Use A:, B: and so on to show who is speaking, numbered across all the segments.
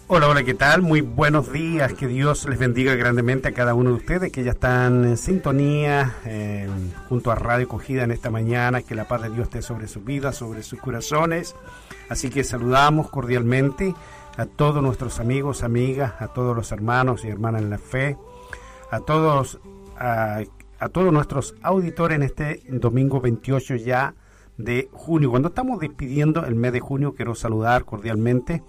A: Hola, hola, ¿qué tal? Muy buenos días, que Dios les bendiga grandemente a cada uno de ustedes que ya están en sintonía junto a Radio Cogida en esta mañana, que la paz de Dios esté sobre sus vidas, sobre sus corazones. Así que saludamos cordialmente a todos nuestros amigos, amigas, a todos los hermanos y hermanas en la fe, a todos nuestros auditores en este domingo 28 ya de junio. Cuando estamos despidiendo el mes de junio, quiero saludar cordialmente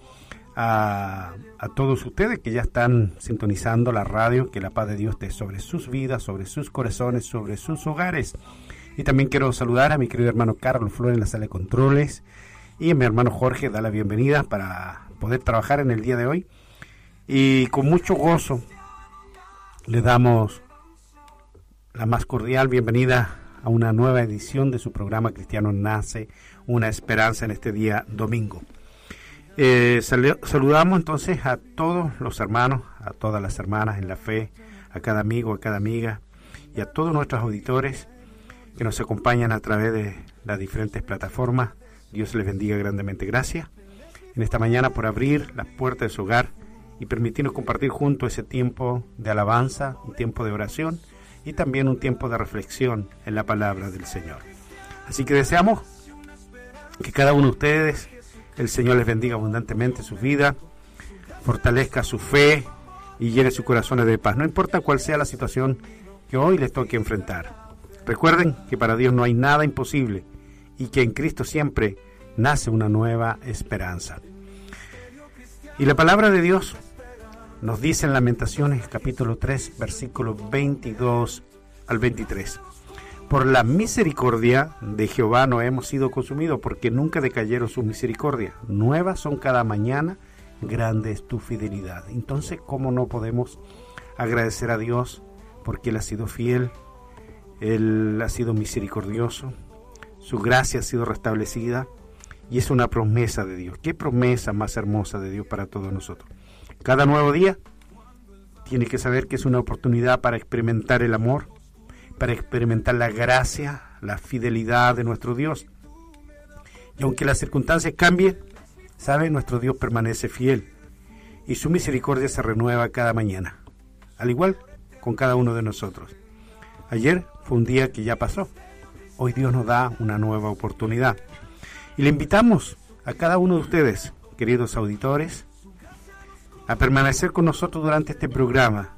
A: a todos ustedes que ya están sintonizando la radio, que la paz de Dios esté sobre sus vidas, sobre sus corazones, sobre sus hogares. Y también quiero saludar a mi querido hermano Carlos Flores en la sala de controles, y a mi hermano Jorge, da la bienvenida para poder trabajar en el día de hoy. Y con mucho gozo le damos la más cordial bienvenida a una nueva edición de su programa Cristiano Nace una Esperanza en este día domingo. Saludamos entonces a todos los hermanos, a todas las hermanas en la fe, a cada amigo, a cada amiga y a todos nuestros auditores que nos acompañan a través de las diferentes plataformas. Dios les bendiga grandemente. Gracias en esta mañana por abrir las puertas de su hogar y permitirnos compartir juntos ese tiempo de alabanza, un tiempo de oración y también un tiempo de reflexión en la palabra del Señor. Así que deseamos que cada uno de ustedes, el Señor les bendiga abundantemente su vida, fortalezca su fe y llene sus corazones de paz. No importa cuál sea la situación que hoy les toque enfrentar. Recuerden que para Dios no hay nada imposible y que en Cristo siempre nace una nueva esperanza. Y la palabra de Dios nos dice en Lamentaciones capítulo 3, versículos 22 al 23. Por la misericordia de Jehová no hemos sido consumidos, porque nunca decayeron sus misericordias. Nuevas son cada mañana, grande es tu fidelidad. Entonces, ¿cómo no podemos agradecer a Dios? Porque Él ha sido fiel, Él ha sido misericordioso, su gracia ha sido restablecida y es una promesa de Dios. ¿Qué promesa más hermosa de Dios para todos nosotros? Cada nuevo día tiene que saber que es una oportunidad para experimentar el amor, para experimentar la gracia, la fidelidad de nuestro Dios. Y aunque las circunstancias cambien, ¿sabe? Nuestro Dios permanece fiel y su misericordia se renueva cada mañana, al igual con cada uno de nosotros. Ayer fue un día que ya pasó, hoy Dios nos da una nueva oportunidad. Y le invitamos a cada uno de ustedes, queridos auditores, a permanecer con nosotros durante este programa.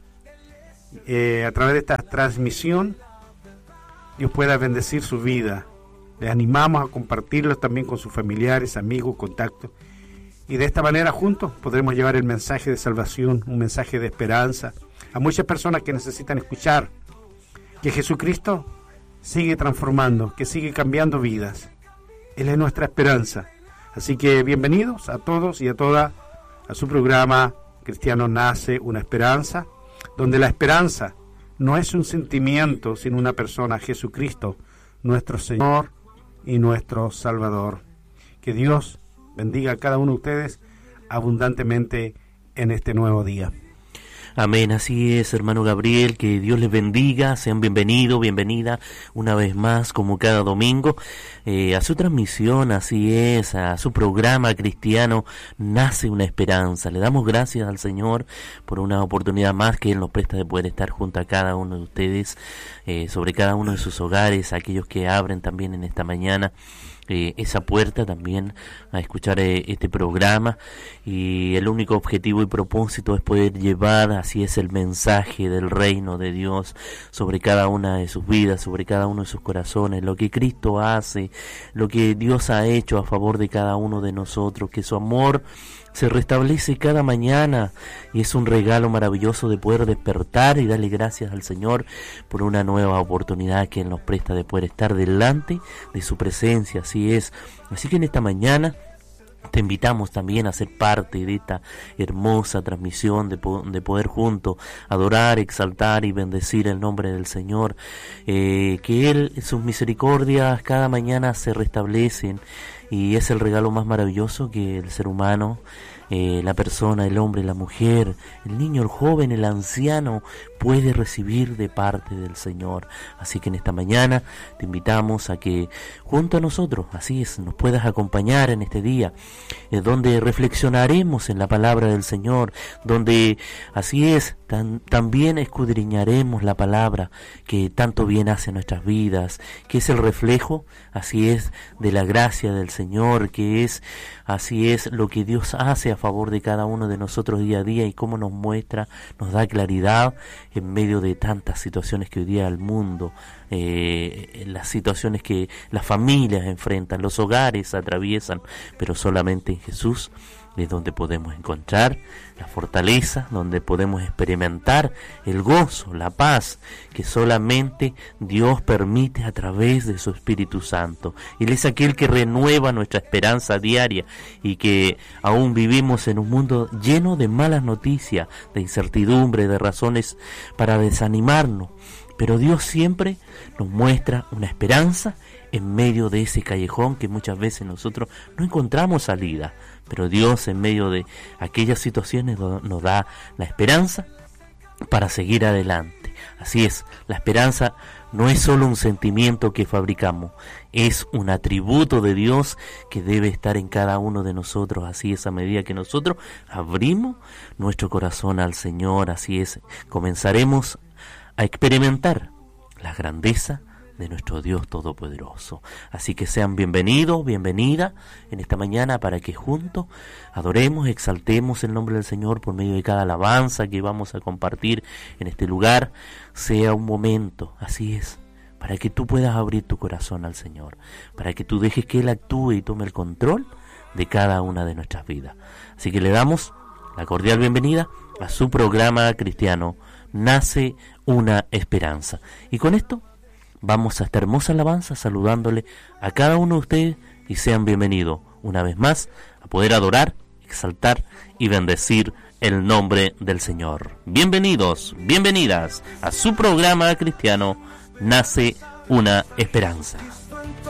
A: A través de esta transmisión, Dios pueda bendecir su vida. Les animamos a compartirlo también con sus familiares, amigos, contactos. Y de esta manera juntos podremos llevar el mensaje de salvación, un mensaje de esperanza a muchas personas que necesitan escuchar que Jesucristo sigue transformando, que sigue cambiando vidas. Él es nuestra esperanza. Así que bienvenidos a todos y a todas a su programa Cristiano Nace una Esperanza, donde la esperanza no es un sentimiento, sino una persona, Jesucristo, nuestro Señor y nuestro Salvador. Que Dios bendiga a cada uno de ustedes abundantemente en este nuevo día.
B: Amén, así es, hermano Gabriel, que Dios les bendiga, sean bienvenidos, bienvenida una vez más, como cada domingo, a su transmisión, así es, a su programa Cristiano Nace una Esperanza. Le damos gracias al Señor por una oportunidad más que Él nos presta de poder estar junto a cada uno de ustedes, sobre cada uno de sus hogares, aquellos que abren también en esta mañana esa puerta también a escuchar este programa, y el único objetivo y propósito es poder llevar, así es, el mensaje del reino de Dios sobre cada una de sus vidas, sobre cada uno de sus corazones, lo que Cristo hace, lo que Dios ha hecho a favor de cada uno de nosotros, que su amor se restablece cada mañana, y es un regalo maravilloso de poder despertar y darle gracias al Señor por una nueva oportunidad que Él nos presta de poder estar delante de su presencia, así es. Así que en esta mañana te invitamos también a ser parte de esta hermosa transmisión, de poder juntos adorar, exaltar y bendecir el nombre del Señor, que Él, sus misericordias cada mañana se restablecen, y es el regalo más maravilloso que el ser humano, la persona, el hombre, la mujer, el niño, el joven, el anciano puede recibir de parte del Señor. Así que en esta mañana te invitamos a que junto a nosotros, así es, nos puedas acompañar en este día, donde reflexionaremos en la palabra del Señor, donde así es, también escudriñaremos la palabra que tanto bien hace a nuestras vidas, que es el reflejo, así es, de la gracia del Señor, que es, así es, lo que Dios hace a favor de cada uno de nosotros día a día y cómo nos muestra, nos da claridad en medio de tantas situaciones que hoy día el mundo, las situaciones que las familias enfrentan, los hogares atraviesan, pero solamente en Jesús es donde podemos encontrar la fortaleza, donde podemos experimentar el gozo, la paz que solamente Dios permite a través de su Espíritu Santo. Él es aquel que renueva nuestra esperanza diaria y que aún vivimos en un mundo lleno de malas noticias, de incertidumbre, de razones para desanimarnos. Pero Dios siempre nos muestra una esperanza en medio de ese callejón que muchas veces nosotros no encontramos salida. Pero Dios en medio de aquellas situaciones nos da la esperanza para seguir adelante. Así es, la esperanza no es solo un sentimiento que fabricamos, es un atributo de Dios que debe estar en cada uno de nosotros. Así es, a medida que nosotros abrimos nuestro corazón al Señor, así es, comenzaremos a experimentar la grandeza de nuestro Dios Todopoderoso. Así que sean bienvenidos, bienvenida en esta mañana para que juntos adoremos, exaltemos el nombre del Señor por medio de cada alabanza que vamos a compartir en este lugar. Sea un momento, así es, para que tú puedas abrir tu corazón al Señor, para que tú dejes que Él actúe y tome el control de cada una de nuestras vidas. Así que le damos la cordial bienvenida a su programa cristiano Nace una Esperanza. Y con esto vamos a esta hermosa alabanza saludándole a cada uno de ustedes y sean bienvenidos una vez más a poder adorar, exaltar y bendecir el nombre del Señor. Bienvenidos, bienvenidas a su programa cristiano Nace una Esperanza.